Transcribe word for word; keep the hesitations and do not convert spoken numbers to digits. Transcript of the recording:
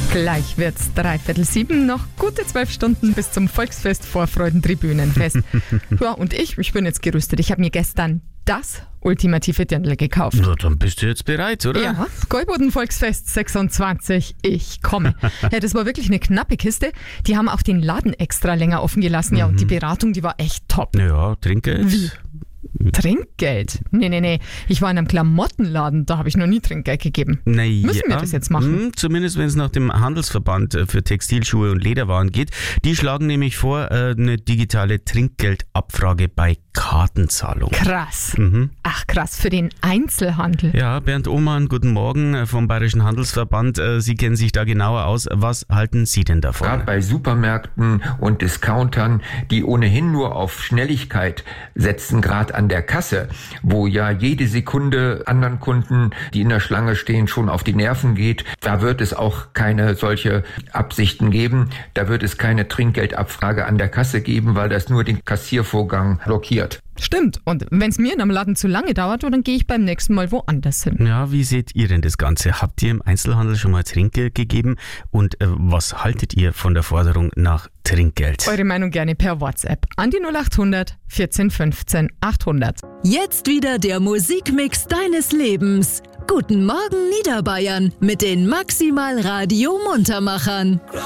Gleich wird's dreiviertel sieben, noch gute zwölf Stunden bis zum Volksfest Vorfreudentribünenfest. Ja, und ich, ich bin jetzt gerüstet. Ich habe mir gestern das ultimative Dirndl gekauft. Na, dann bist du jetzt bereit, oder? Ja, Gäuboden Volksfest sechsundzwanzig, ich komme. Ja, das war wirklich eine knappe Kiste. Die haben auch den Laden extra länger offen gelassen. Ja, und die Beratung, die war echt top. Ja, Trinkgeld. Wie? Trinkgeld? Nee, nee, nee. Ich war in einem Klamottenladen, da habe ich noch nie Trinkgeld gegeben. Na Müssen wir ja. das jetzt machen? Hm, zumindest wenn es nach dem Handelsverband für Textilschuhe und Lederwaren geht. Die schlagen nämlich vor, eine digitale Trinkgeldabfrage bei Kartenzahlung. Krass. Mhm. Ach krass, für den Einzelhandel. Ja, Bernd Ohmann, guten Morgen vom Bayerischen Handelsverband. Sie kennen sich da genauer aus. Was halten Sie denn davon? Gerade bei Supermärkten und Discountern, die ohnehin nur auf Schnelligkeit setzen, gerade an der Kasse, wo ja jede Sekunde anderen Kunden, die in der Schlange stehen, schon auf die Nerven geht. Da wird es auch keine solche Absichten geben. Da wird es keine Trinkgeldabfrage an der Kasse geben, weil das nur den Kassiervorgang blockiert. Stimmt. Und wenn es mir in einem Laden zu lange dauert, dann gehe ich beim nächsten Mal woanders hin. Ja, wie seht ihr denn das Ganze? Habt ihr im Einzelhandel schon mal Trinkgeld gegeben? Und äh, was haltet ihr von der Forderung nach Trinkgeld? Eure Meinung gerne per WhatsApp an die null acht hundert vierzehn fünfzehn achthundert. Jetzt wieder der Musikmix deines Lebens. Guten Morgen Niederbayern mit den Maximal Radio Muntermachern.